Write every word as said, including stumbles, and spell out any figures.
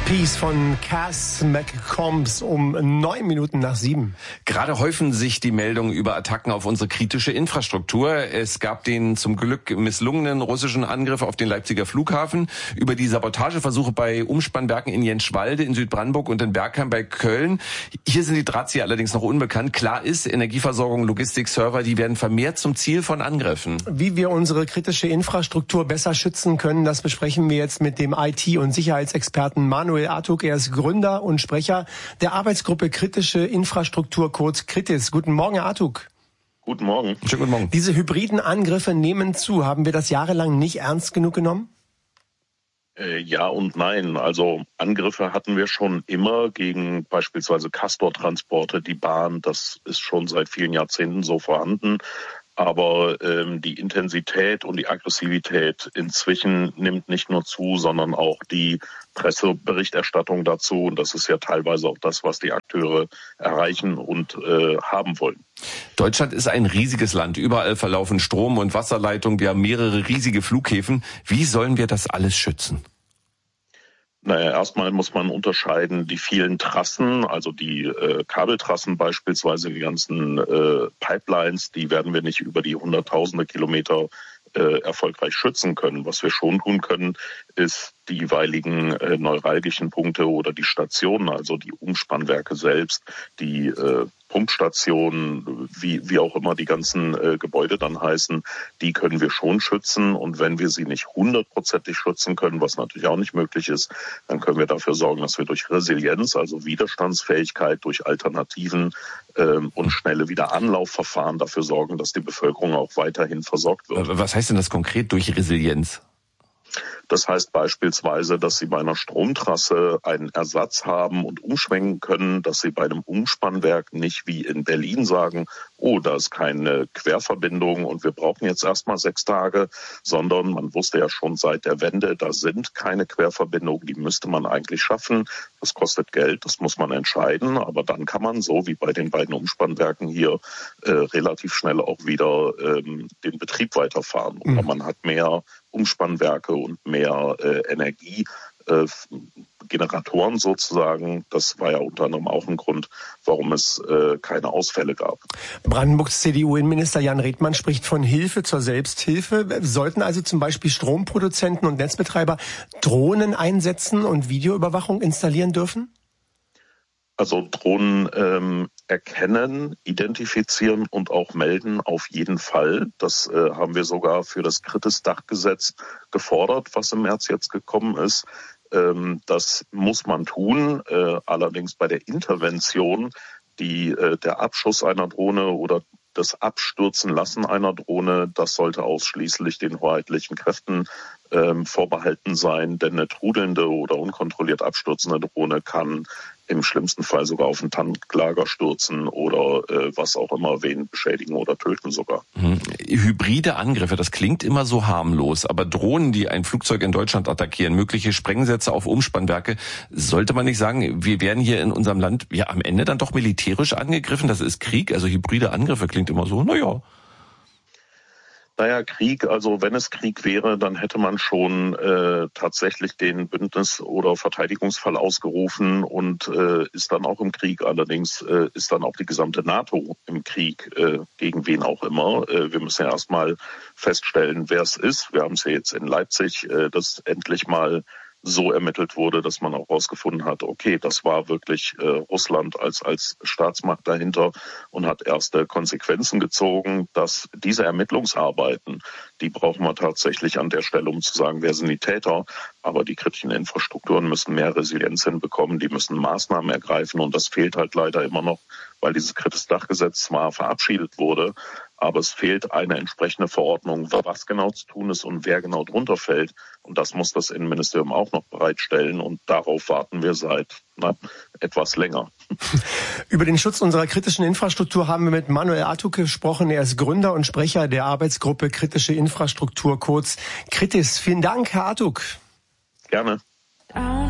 Peace von Cass McCombs um neun Minuten nach sieben. Gerade häufen sich die Meldungen über Attacken auf unsere kritische Infrastruktur. Es gab den zum Glück misslungenen russischen Angriff auf den Leipziger Flughafen, über die Sabotageversuche bei Umspannwerken in Jenschwalde in Südbrandenburg und in Bergheim bei Köln. Hier sind die Drahtzieher allerdings noch unbekannt. Klar ist, Energieversorgung, Logistik, Server, die werden vermehrt zum Ziel von Angriffen. Wie wir unsere kritische Infrastruktur besser schützen können, das besprechen wir jetzt mit dem I T- und Sicherheitsexperten Manuel Artuk. Er ist Gründer und Sprecher der Arbeitsgruppe Kritische Infrastruktur, kurz Kritis. Guten Morgen, Herr Artuk. Guten Morgen. Schönen guten Morgen. Diese hybriden Angriffe nehmen zu. Haben wir das jahrelang nicht ernst genug genommen? Äh, ja und nein. Also Angriffe hatten wir schon immer gegen beispielsweise Castor-Transporte, die Bahn. Das ist schon seit vielen Jahrzehnten so vorhanden. Aber ähm, die Intensität und die Aggressivität inzwischen nimmt nicht nur zu, sondern auch die Presseberichterstattung dazu. Und das ist ja teilweise auch das, was die Akteure erreichen und äh, haben wollen. Deutschland ist ein riesiges Land. Überall verlaufen Strom- und Wasserleitungen. Wir haben mehrere riesige Flughäfen. Wie sollen wir das alles schützen? Naja, erstmal muss man unterscheiden die vielen Trassen, also die äh, Kabeltrassen beispielsweise, die ganzen äh, Pipelines, die werden wir nicht über die hunderttausende Kilometer äh, erfolgreich schützen können. Was wir schon tun können, ist die jeweiligen äh, neuralgischen Punkte oder die Stationen, also die Umspannwerke selbst, die äh, Pumpstationen, wie, wie auch immer die ganzen äh, Gebäude dann heißen, die können wir schon schützen. Und wenn wir sie nicht hundertprozentig schützen können, was natürlich auch nicht möglich ist, dann können wir dafür sorgen, dass wir durch Resilienz, also Widerstandsfähigkeit, durch Alternativen ähm, und schnelle Wiederanlaufverfahren dafür sorgen, dass die Bevölkerung auch weiterhin versorgt wird. Was heißt denn das konkret durch Resilienz? Das heißt beispielsweise, dass Sie bei einer Stromtrasse einen Ersatz haben und umschwenken können, dass Sie bei einem Umspannwerk nicht wie in Berlin sagen, oh, da ist keine Querverbindung und wir brauchen jetzt erstmal sechs Tage, sondern man wusste ja schon seit der Wende, da sind keine Querverbindungen, die müsste man eigentlich schaffen. Das kostet Geld, das muss man entscheiden, aber dann kann man, so wie bei den beiden Umspannwerken hier, äh, relativ schnell auch wieder ähm, den Betrieb weiterfahren. Oder man hat mehr Umspannwerke und mehr äh, Energie. Äh, Generatoren sozusagen. Das war ja unter anderem auch ein Grund, warum es äh, keine Ausfälle gab. Brandenburgs C D U-Innenminister Jan Redmann spricht von Hilfe zur Selbsthilfe. Sollten also zum Beispiel Stromproduzenten und Netzbetreiber Drohnen einsetzen und Videoüberwachung installieren dürfen? Also Drohnen ähm, erkennen, identifizieren und auch melden auf jeden Fall. Das äh, haben wir sogar für das Kritis-Dachgesetz gefordert, was im März jetzt gekommen ist. Ähm, das muss man tun. Äh, allerdings bei der Intervention, die äh, der Abschuss einer Drohne oder das Abstürzen lassen einer Drohne, das sollte ausschließlich den hoheitlichen Kräften ähm, vorbehalten sein, denn eine trudelnde oder unkontrolliert abstürzende Drohne kann im schlimmsten Fall sogar auf ein Tanklager stürzen oder äh, was auch immer, wen beschädigen oder töten sogar. Hm. Hybride Angriffe, das klingt immer so harmlos, aber Drohnen, die ein Flugzeug in Deutschland attackieren, mögliche Sprengsätze auf Umspannwerke, sollte man nicht sagen, wir werden hier in unserem Land ja am Ende dann doch militärisch angegriffen? Das ist Krieg, also hybride Angriffe klingt immer so, naja. Naja, Krieg, also wenn es Krieg wäre, dann hätte man schon äh, tatsächlich den Bündnis- oder Verteidigungsfall ausgerufen und äh, ist dann auch im Krieg. Allerdings äh, ist dann auch die gesamte NATO im Krieg, äh, gegen wen auch immer. Äh, wir müssen ja erstmal feststellen, wer es ist. Wir haben es ja jetzt in Leipzig, äh, dass endlich mal so ermittelt wurde, dass man auch herausgefunden hat, okay, das war wirklich äh, Russland als als Staatsmacht dahinter und hat erste Konsequenzen gezogen, dass diese Ermittlungsarbeiten, die brauchen wir tatsächlich an der Stelle, um zu sagen, wer sind die Täter, aber die kritischen Infrastrukturen müssen mehr Resilienz hinbekommen, die müssen Maßnahmen ergreifen und das fehlt halt leider immer noch, weil dieses Kritis-Dachgesetz zwar verabschiedet wurde, aber es fehlt eine entsprechende Verordnung, was genau zu tun ist und wer genau drunter fällt. Und das muss das Innenministerium auch noch bereitstellen. Und darauf warten wir seit na, etwas länger. Über den Schutz unserer kritischen Infrastruktur haben wir mit Manuel Artuk gesprochen. Er ist Gründer und Sprecher der Arbeitsgruppe Kritische Infrastruktur, kurz Kritis. Vielen Dank, Herr Artuk. Gerne.